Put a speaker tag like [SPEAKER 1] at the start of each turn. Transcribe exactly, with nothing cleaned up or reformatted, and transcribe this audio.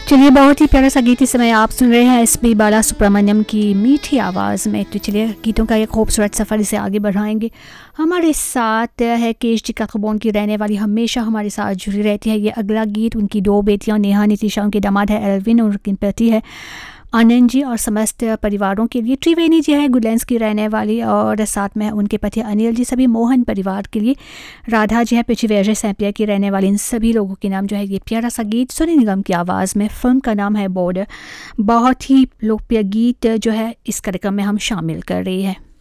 [SPEAKER 1] चलिए, बहुत ही प्यारा सा गीत इस समय आप सुन रहे हैं एस पी बाला सुब्रमण्यम की मीठी आवाज़ में। तो चलिए, गीतों का एक खूबसूरत सफ़र इसे आगे बढ़ाएंगे। हमारे साथ है केश जी का खबोन की रहने वाली, हमेशा हमारे साथ जुड़ी रहती है। ये अगला गीत उनकी दो बेटियां नेहा नितिशा, उनके दामाद है एल्विन और उनके पति है आनंद जी, और समस्त परिवारों के लिए। त्रिवेणी जी है गुडलैंड्स की रहने वाली, और साथ में उनके पति अनिल जी, सभी मोहन परिवार के लिए। राधा जी है पिछवेरे सैंपिया की रहने वाली। इन सभी लोगों के नाम जो है ये प्यारा सा गीत सोनू निगम की आवाज़ में। फिल्म का नाम है बॉर्डर। बहुत ही लोकप्रिय गीत जो है इस कार्यक्रम में हम शामिल कर रही है।